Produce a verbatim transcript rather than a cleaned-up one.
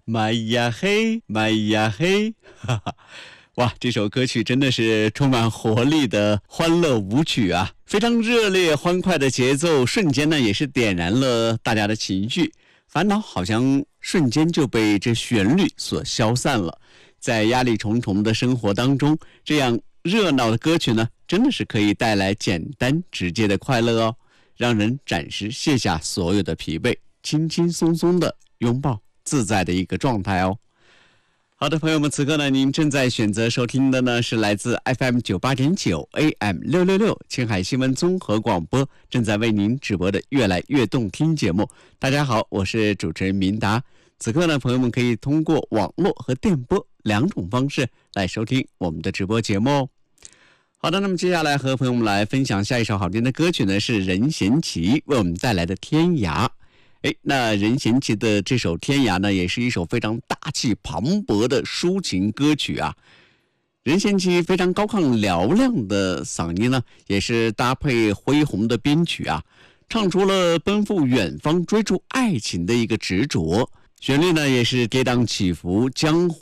麦呀嘿，麦呀嘿，哈哈，哇，这首歌曲真的是充满活力的欢乐舞曲啊，非常热烈欢快的节奏，瞬间呢也是点燃了大家的情绪，烦恼好像瞬间就被这旋律所消散了。在压力重重的生活当中，这样热闹的歌曲呢，真的是可以带来简单直接的快乐哦，让人暂时卸下所有的疲惫，轻轻松松的拥抱自在的一个状态哦。好的，朋友们，此刻呢，您正在选择收听的呢是来自 F M 九八点九 A M 六六六青海新闻综合广播正在为您直播的越来越动听节目。大家好，我是主持人明达。此刻呢，朋友们可以通过网络和电波两种方式来收听我们的直播节目哦。好的，那么接下来和朋友们来分享下一首好听的歌曲呢，是任贤齐为我们带来的《天涯》。哎，那任贤齐的这首《天涯》呢，也是一首非常大气磅礴的抒情歌曲啊。任贤齐非常高亢嘹亮的嗓音呢，也是搭配恢宏的编曲啊，唱出了奔赴远方追逐爱情的一个执着。旋律呢，也是跌宕起伏，江湖